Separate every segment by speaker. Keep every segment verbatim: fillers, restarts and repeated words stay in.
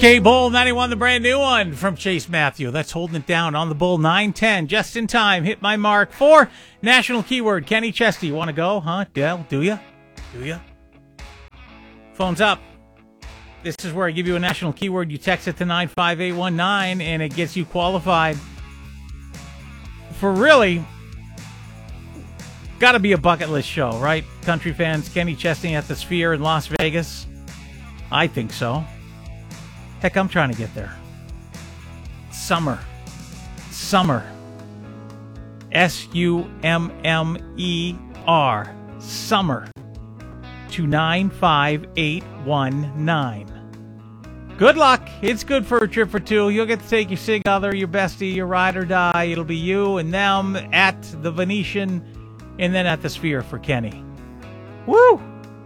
Speaker 1: K-Bull ninety-one, the brand new one from Chase Matthew. That's holding it down on the Bull nine ten. Just in time. Hit my mark for national keyword. Kenny Chesty. You want to go, huh? Dell, do you? Do you? Phone's up. This is where I give you a national keyword. You text it to nine five eight one nine, and it gets you qualified for really got to be a bucket list show, right? Country fans, Kenny Chesney at the Sphere in Las Vegas. I think so. Heck, I'm trying to get there. Summer. Summer. S U M M E R. Summer. To nine five eight one nine. Good luck. It's good for a trip or two. You'll get to take your sig other, your bestie, your ride or die. It'll be you and them at the Venetian and then at the Sphere for Kenny. Woo!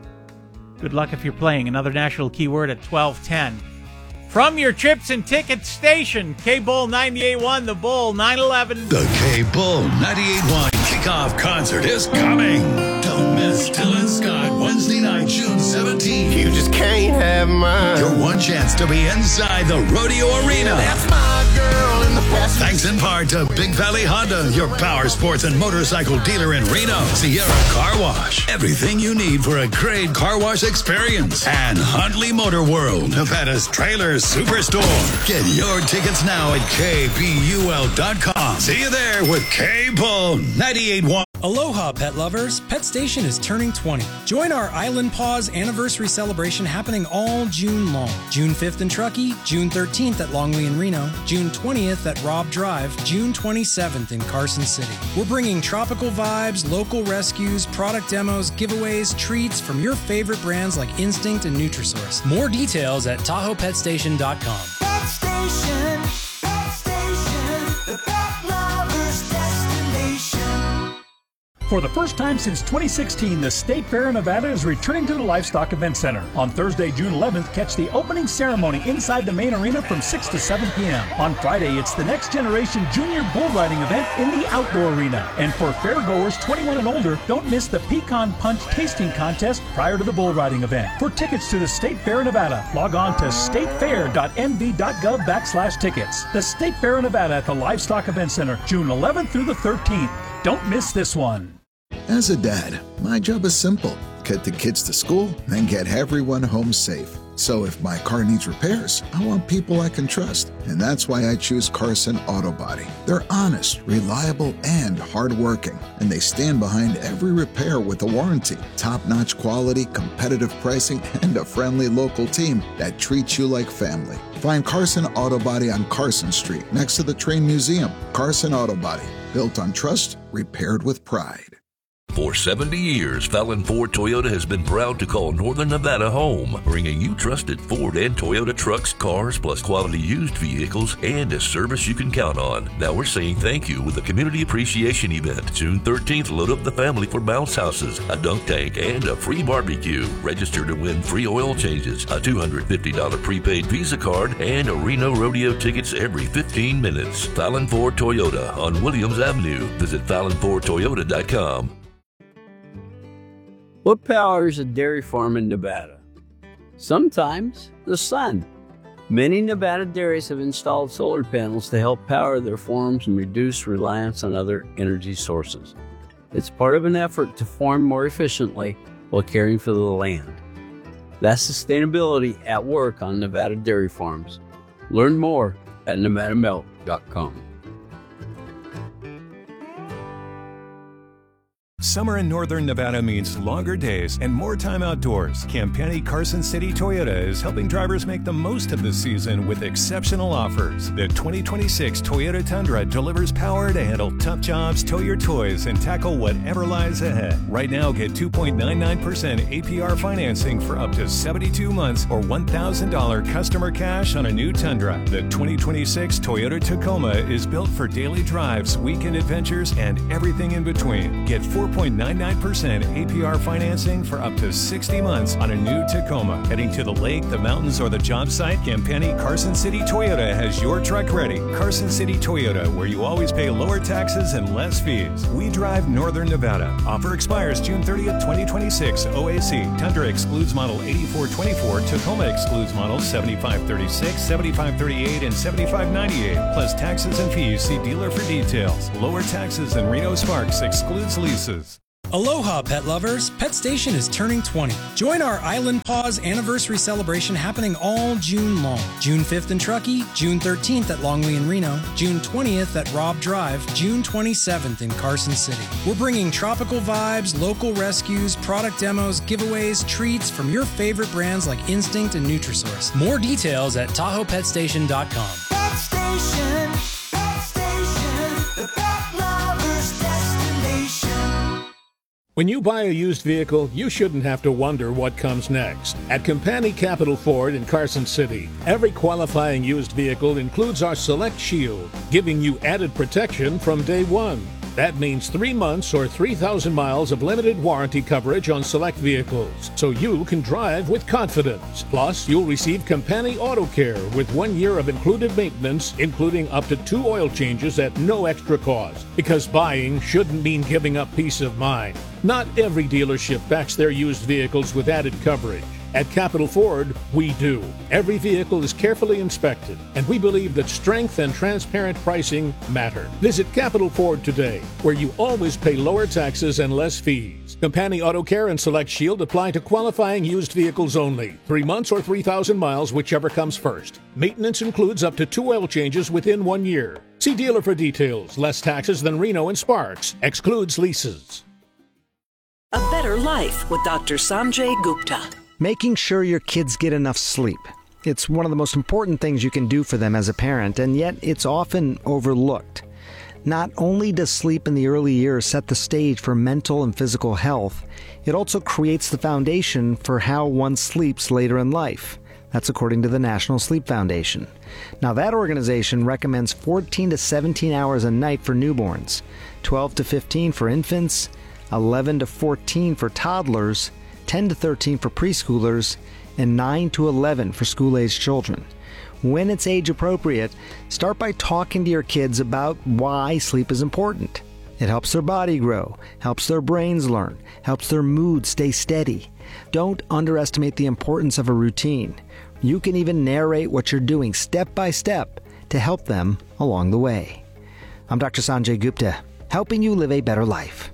Speaker 1: Good luck if you're playing. Another national keyword at twelve ten. From your trips and tickets station, K-Bull ninety-eight point one, the Bull nine eleven.
Speaker 2: The K-Bull ninety-eight point one kickoff concert is coming. Don't miss Dylan Scott, Wednesday night, June seventeenth.
Speaker 3: You just can't have mine.
Speaker 2: Your one chance to be inside the Rodeo Arena.
Speaker 3: That's my girl in the past.
Speaker 2: Thanks in part to Big Valley Honda, your power sports and motorcycle dealer in Reno. Sierra Car Wash, everything you need for a great car wash experience. And Huntley Motor World, Nevada's trailer superstore. Get your tickets now at K B U L dot com. See you there with K-Bull ninety-eight point one.
Speaker 4: Aloha, pet lovers. Pet Station is turning twenty. Join our Island Paws anniversary celebration happening all June long. June fifth in Truckee, June thirteenth at Longley and Reno, June twentieth at Robb Drive, June twenty-seventh in Carson City. We're bringing tropical vibes, local rescues, product demos, giveaways, treats from your favorite brands like Instinct and Nutrisource. More details at Tahoe Pet Station dot com.
Speaker 5: Pet Station, Pet Station, the pet lover's destination.
Speaker 6: For the first time since twenty sixteen, the State Fair of Nevada is returning to the Livestock Event Center. On Thursday, June eleventh, catch the opening ceremony inside the main arena from six to seven p.m. On Friday, it's the Next Generation Junior Bull Riding event in the outdoor arena. And for fairgoers twenty-one and older, don't miss the Pecan Punch tasting contest prior to the bull riding event. For tickets to the State Fair of Nevada, log on to statefair dot n v dot gov backslash tickets. The State Fair of Nevada at the Livestock Event Center, June eleventh through the thirteenth. Don't miss this one.
Speaker 7: As a dad, my job is simple. Get the kids to school and get everyone home safe. So if my car needs repairs, I want people I can trust. And that's why I choose Carson Auto Body. They're honest, reliable, and hardworking. And they stand behind every repair with a warranty. Top-notch quality, competitive pricing, and a friendly local team that treats you like family. Find Carson Auto Body on Carson Street, next to the Train Museum. Carson Auto Body, built on trust, repaired with pride.
Speaker 8: For seventy years, Fallon Ford Toyota has been proud to call Northern Nevada home, bringing you trusted Ford and Toyota trucks, cars, plus quality used vehicles, and a service you can count on. Now we're saying thank you with a community appreciation event. June thirteenth, load up the family for bounce houses, a dunk tank, and a free barbecue. Register to win free oil changes, a two hundred fifty dollars prepaid Visa card, and a Reno Rodeo tickets every fifteen minutes. Fallon Ford Toyota on Williams Avenue. Visit fallon ford toyota dot com.
Speaker 9: What powers a dairy farm in Nevada? Sometimes the sun. Many Nevada dairies have installed solar panels to help power their farms and reduce reliance on other energy sources. It's part of an effort to farm more efficiently while caring for the land. That's sustainability at work on Nevada dairy farms. Learn more at nevada milk dot com.
Speaker 10: Summer in Northern Nevada means longer days and more time outdoors. Campani Carson City Toyota is helping drivers make the most of the season with exceptional offers. The twenty twenty-six Toyota Tundra delivers power to handle tough jobs, tow your toys, and tackle whatever lies ahead. Right now, get two point nine nine percent A P R financing for up to seventy-two months or one thousand dollars customer cash on a new Tundra. The twenty twenty-six Toyota Tacoma is built for daily drives, weekend adventures, and everything in between. Get four point nine nine percent A P R financing for up to sixty months on a new Tacoma. Heading to the lake, the mountains, or the job site, Campani Carson City Toyota has your truck ready. Carson City Toyota, where you always pay lower taxes and less fees. We drive Northern Nevada. Offer expires June thirtieth, twenty twenty-six. O A C. Tundra excludes model eighty-four twenty-four. Tacoma excludes models seventy-five thirty-six, seventy-five thirty-eight, and seventy-five ninety-eight. Plus taxes and fees. See dealer for details. Lower taxes than Reno Sparks. Excludes leases.
Speaker 4: Aloha, pet lovers! Pet Station is turning twenty. Join our Island Paws anniversary celebration happening all June long. June fifth in Truckee, June thirteenth at Longley and Reno, June twentieth at Robb Drive, June twenty-seventh in Carson City. We're bringing tropical vibes, local rescues, product demos, giveaways, treats from your favorite brands like Instinct and Nutrisource. More details at Tahoe Pet Station dot com.
Speaker 5: Pet Station, Pet Station, the pet lover's destination.
Speaker 11: When you buy a used vehicle, you shouldn't have to wonder what comes next. At Campani Capital Ford in Carson City, every qualifying used vehicle includes our Select Shield, giving you added protection from day one. That means three months or three thousand miles of limited warranty coverage on select vehicles, so you can drive with confidence. Plus, you'll receive Campani Auto Care with one year of included maintenance, including up to two oil changes at no extra cost. Because buying shouldn't mean giving up peace of mind. Not every dealership backs their used vehicles with added coverage. At Capital Ford, we do. Every vehicle is carefully inspected, and we believe that strength and transparent pricing matter. Visit Capital Ford today, where you always pay lower taxes and less fees. Campani Auto Care and Select Shield apply to qualifying used vehicles only. Three months or three thousand miles, whichever comes first. Maintenance includes up to two oil changes within one year. See dealer for details. Less taxes than Reno and Sparks. Excludes leases.
Speaker 12: A better life with Doctor Sanjay Gupta.
Speaker 13: Making sure your kids get enough sleep. It's one of the most important things you can do for them as a parent, and yet it's often overlooked. Not only does sleep in the early years set the stage for mental and physical health, it also creates the foundation for how one sleeps later in life. That's according to the National Sleep Foundation. Now, that organization recommends fourteen to seventeen hours a night for newborns, twelve to fifteen for infants, eleven to fourteen for toddlers, ten to thirteen for preschoolers, and nine to eleven for school-aged children. When it's age appropriate, start by talking to your kids about why sleep is important. It helps their body grow, helps their brains learn, helps their mood stay steady. Don't underestimate the importance of a routine. You can even narrate what you're doing step by step to help them along the way. I'm Doctor Sanjay Gupta, helping you live a better life.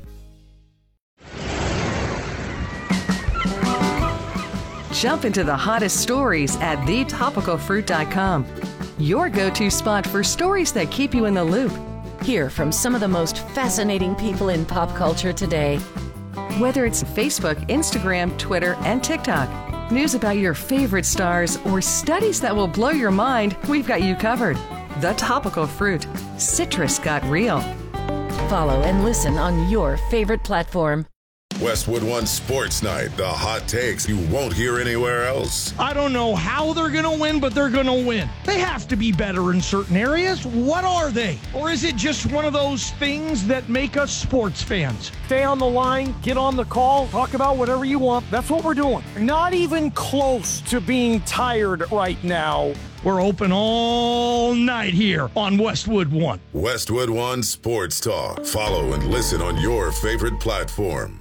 Speaker 14: Jump into the hottest stories at the topical fruit dot com. Your go-to spot for stories that keep you in the loop.
Speaker 15: Hear from some of the most fascinating people in pop culture today.
Speaker 14: Whether it's Facebook, Instagram, Twitter, and TikTok, news about your favorite stars, or studies that will blow your mind, we've got you covered. The Topical Fruit. Citrus got real.
Speaker 15: Follow and listen on your favorite platform.
Speaker 16: Westwood One Sports Night, the hot takes you won't hear anywhere else.
Speaker 17: I don't know how they're going to win, but they're going to win. They have to be better in certain areas. What are they? Or is it just one of those things that make us sports fans? Stay on the line, get on the call, talk about whatever you want. That's what we're doing. Not even close to being tired right now. We're open all night here on Westwood One.
Speaker 16: Westwood One Sports Talk. Follow and listen on your favorite platform.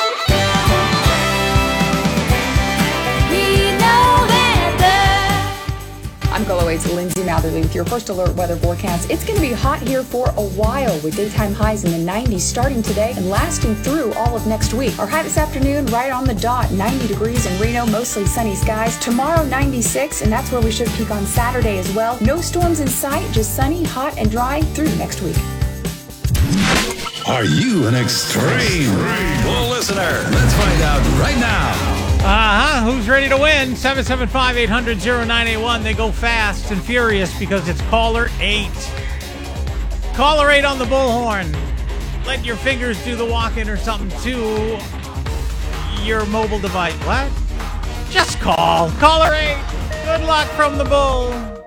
Speaker 18: I'm GoLoAid's Lindsay Matherly with your first alert weather forecast. It's going to be hot here for a while with daytime highs in the nineties starting today and lasting through all of next week. Our high this afternoon right on the dot, ninety degrees in Reno, mostly sunny skies. Tomorrow ninety-six, and that's where we should peak on Saturday as well. No storms in sight, just sunny, hot, and dry through next week.
Speaker 2: Are you an extreme bull listener? Let's find out right now.
Speaker 1: Uh-huh. Who's ready to win? seven seven five, eight hundred, oh nine eight one. They go fast and furious because it's caller eight. Caller eight on the bullhorn. Let your fingers do the walking or something to your mobile device. What? Just call. Caller eight. Good luck from the bull.